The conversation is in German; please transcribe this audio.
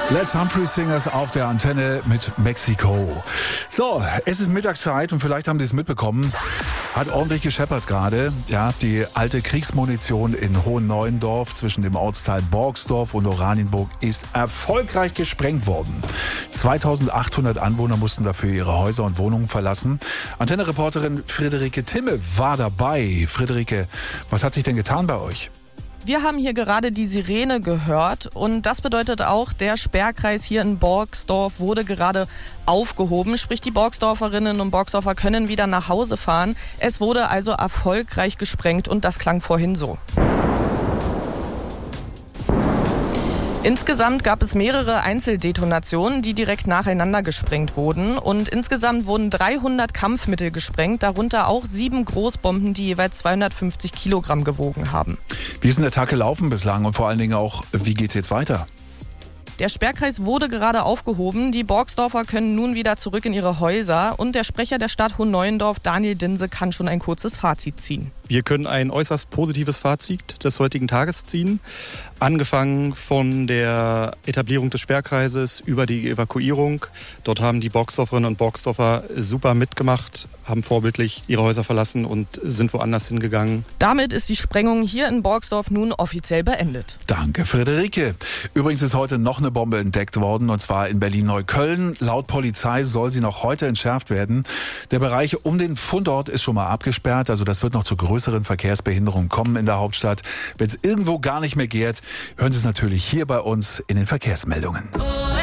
Les Humphrey Singers auf der Antenne mit Mexiko. So, es ist Mittagszeit und vielleicht haben Sie es mitbekommen. Hat ordentlich gescheppert gerade. Ja, die alte Kriegsmunition in Hohenneuendorf zwischen dem Ortsteil Borgsdorf und Oranienburg ist erfolgreich gesprengt worden. 2800 Anwohner mussten dafür ihre Häuser und Wohnungen verlassen. Antenne-Reporterin Friederike Timme war dabei. Friederike, was hat sich denn getan bei euch? Wir haben hier gerade die Sirene gehört und das bedeutet auch, der Sperrkreis hier in Borgsdorf wurde gerade aufgehoben. Sprich, die Borgsdorferinnen und Borgsdorfer können wieder nach Hause fahren. Es wurde also erfolgreich gesprengt und das klang vorhin so. Insgesamt gab es mehrere Einzeldetonationen, die direkt nacheinander gesprengt wurden. Und insgesamt wurden 300 Kampfmittel gesprengt, darunter auch 7 Großbomben, die jeweils 250 Kilogramm gewogen haben. Wie ist denn der Tag gelaufen bislang und vor allen Dingen auch, wie geht's jetzt weiter? Der Sperrkreis wurde gerade aufgehoben. Die Borgsdorfer können nun wieder zurück in ihre Häuser. Und der Sprecher der Stadt Hohenneuendorf, Daniel Dinse, kann schon ein kurzes Fazit ziehen. Wir können ein äußerst positives Fazit des heutigen Tages ziehen. Angefangen von der Etablierung des Sperrkreises über die Evakuierung. Dort haben die Borgsdorferinnen und Borgsdorfer super mitgemacht, haben vorbildlich ihre Häuser verlassen und sind woanders hingegangen. Damit ist die Sprengung hier in Borgsdorf nun offiziell beendet. Danke, Friederike. Übrigens ist heute noch eine Bombe entdeckt worden, und zwar in Berlin-Neukölln. Laut Polizei soll sie noch heute entschärft werden. Der Bereich um den Fundort ist schon mal abgesperrt, also das wird noch zu größeren Verkehrsbehinderungen kommen in der Hauptstadt. Wenn es irgendwo gar nicht mehr geht, hören Sie es natürlich hier bei uns in den Verkehrsmeldungen.